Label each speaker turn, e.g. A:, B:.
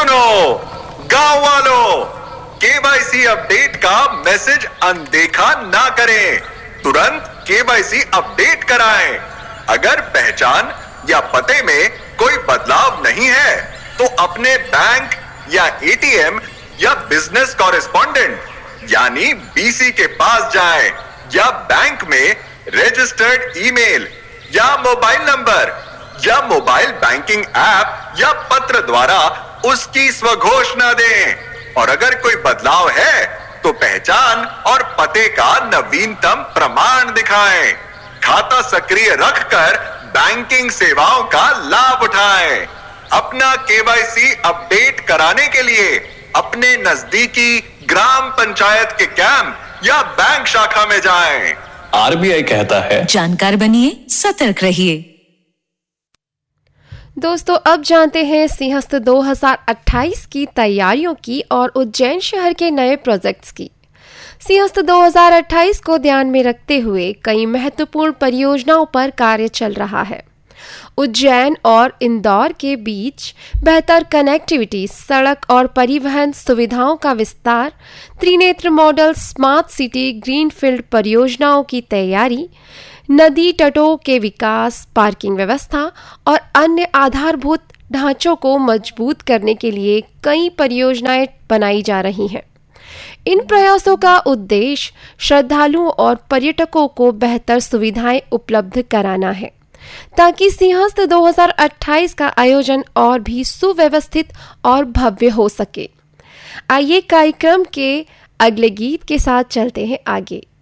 A: सुनो गांव वालों, केवाईसी अपडेट का मैसेज अनदेखा ना करें, तुरंत केवाईसी अपडेट कराएं। अगर पहचान या पते में कोई बदलाव नहीं है तो अपने बैंक या एटीएम या बिजनेस कॉरेस्पॉन्डेंट यानी बीसी के पास जाएं या बैंक में रजिस्टर्ड ईमेल या मोबाइल नंबर या मोबाइल बैंकिंग ऐप या पत्र द्वारा उसकी स्वघोषणा दें। और अगर कोई बदलाव है तो पहचान और पते का नवीनतम प्रमाण दिखाएं। खाता सक्रिय रखकर बैंकिंग सेवाओं का लाभ उठाएं। अपना केवाईसी अपडेट कराने के लिए अपने नजदीकी ग्राम पंचायत के कैंप या बैंक शाखा में जाएं।
B: आरबीआई कहता है,
C: जानकार बनिए, सतर्क रहिए।
D: दोस्तों, अब जानते हैं सिंहस्थ 2028 की तैयारियों की और उज्जैन शहर के नए प्रोजेक्ट्स की। सिंहस्थ 2028 को ध्यान में रखते हुए कई महत्वपूर्ण परियोजनाओं पर कार्य चल रहा है। उज्जैन और इंदौर के बीच बेहतर कनेक्टिविटी, सड़क और परिवहन सुविधाओं का विस्तार, Trinetra model smart city greenfield परियोजनाओं की तैयारी, नदी तटों के विकास, पार्किंग व्यवस्था और अन्य आधारभूत ढांचों को मजबूत करने के लिए कई परियोजनाएं बनाई जा रही हैं। इन प्रयासों का उद्देश्य श्रद्धालुओं और पर्यटकों को बेहतर सुविधाएं उपलब्ध कराना है ताकि सिंहस्थ 2028 का आयोजन और भी सुव्यवस्थित और भव्य हो सके। आइए कार्यक्रम के अगले गीत के साथ चलते हैं आगे।